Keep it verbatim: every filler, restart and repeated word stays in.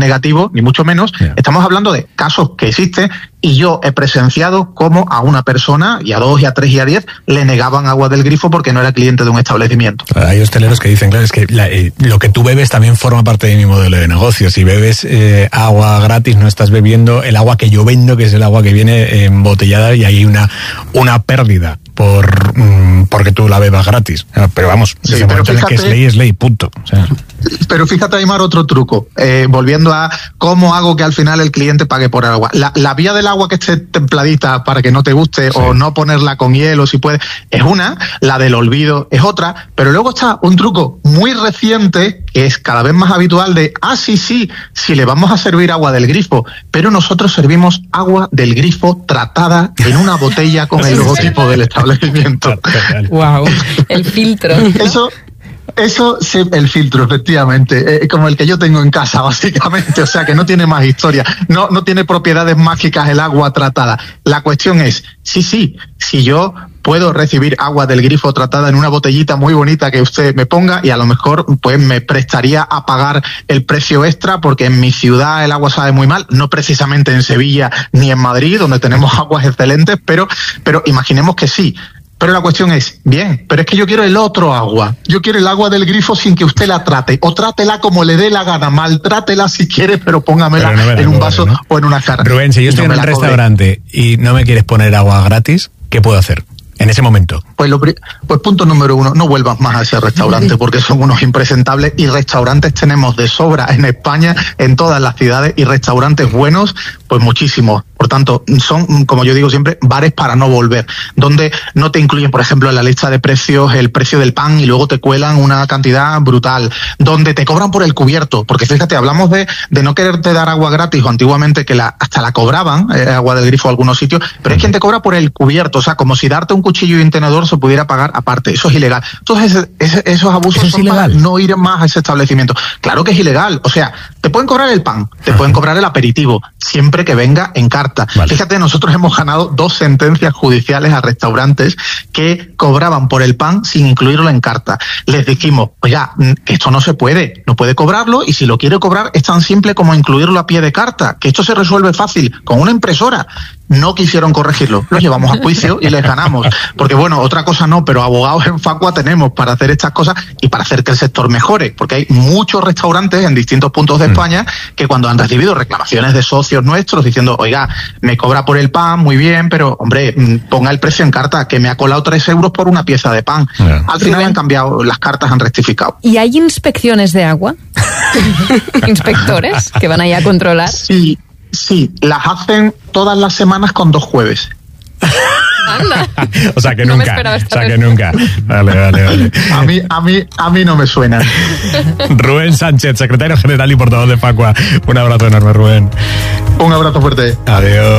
negativo, ni mucho menos. Yeah. Estamos hablando de casos que existen y yo he presenciado cómo a una persona, y a dos, y a tres, y a diez, le negaban agua del grifo porque no era cliente de un establecimiento. Hay hosteleros que dicen, claro, es que la, eh, lo que tú bebes también forma parte de mi modelo de negocio. Si bebes eh, agua gratis, no estás bebiendo el agua que yo vendo, que es el agua que viene embotellada, y hay una, una pérdida por mmm, porque tú la bebas gratis. Pero vamos, sí, desde el momento en el que es ley, es ley, punto. O sea. Pero fíjate, Aymar, otro truco, eh, volviendo a cómo hago que al final el cliente pague por el agua. La, la vía del agua que esté templadita para que no te guste, sí, o no ponerla con hielo si puedes, es una, la del olvido es otra, pero luego está un truco muy reciente que es cada vez más habitual de, ah, sí, sí, si le vamos a servir agua del grifo, pero nosotros servimos agua del grifo tratada en una botella con el logotipo del establecimiento. Wow, el filtro, ¿no? Eso... Eso, sí, el filtro, efectivamente, eh, como el que yo tengo en casa, básicamente, o sea que no tiene más historia, no, no tiene propiedades mágicas el agua tratada. La cuestión es, sí, sí, si yo puedo recibir agua del grifo tratada en una botellita muy bonita que usted me ponga, y a lo mejor pues me prestaría a pagar el precio extra porque en mi ciudad el agua sabe muy mal, no precisamente en Sevilla ni en Madrid, donde tenemos aguas excelentes, pero, pero imaginemos que sí. Pero la cuestión es, bien, pero es que yo quiero el otro agua. Yo quiero el agua del grifo sin que usted la trate. O trátela como le dé la gana, maltrátela si quiere, pero póngamela pero no en un vaso, ¿no? O en una jarra. Rubén, si yo estoy no en un restaurante cobre. Y no me quieres poner agua gratis, ¿qué puedo hacer en ese momento? Pues, lo, pues punto número uno, no vuelvas más a ese restaurante porque son unos impresentables, y restaurantes tenemos de sobra en España, en todas las ciudades, y restaurantes buenos, pues muchísimos. Por tanto, son, como yo digo siempre, bares para no volver, donde no te incluyen, por ejemplo, en la lista de precios el precio del pan y luego te cuelan una cantidad brutal, donde te cobran por el cubierto, porque fíjate, hablamos de, de no quererte dar agua gratis, o antiguamente que la, hasta la cobraban, eh, agua del grifo en algunos sitios, pero es quien te cobra por el cubierto, o sea, como si darte un cuchillo y un tenedor se pudiera pagar aparte. Eso es ilegal. Entonces, ese, ese, esos abusos ¿Eso son es ilegal? Para no ir más a ese establecimiento. Claro que es ilegal. O sea, te pueden cobrar el pan, te Ajá. pueden cobrar el aperitivo, siempre que venga en carta. Vale. Fíjate, nosotros hemos ganado dos sentencias judiciales a restaurantes que cobraban por el pan sin incluirlo en carta. Les dijimos, oiga, que esto no se puede, no puede cobrarlo, y si lo quiere cobrar es tan simple como incluirlo a pie de carta, que esto se resuelve fácil con una impresora. No quisieron corregirlo, los llevamos a juicio y les ganamos. Porque bueno, otra cosa no, pero abogados en Facua tenemos para hacer estas cosas y para hacer que el sector mejore, porque hay muchos restaurantes en distintos puntos de España que cuando han recibido reclamaciones de socios nuestros diciendo, oiga, me cobra por el pan, muy bien, pero hombre, ponga el precio en carta, que me ha colado tres euros por una pieza de pan. Yeah. Al final han cambiado, las cartas han rectificado. ¿Y hay inspecciones de agua? ¿Inspectores que van ahí a controlar? Sí. Sí, las hacen todas las semanas con dos jueves. Anda. O sea que no nunca. O sea que nunca. Vale, vale, vale. A mí, a mí, a mí no me suena. Rubén Sánchez, secretario general y portavoz de Facua. Un abrazo enorme, Rubén. Un abrazo fuerte. Adiós.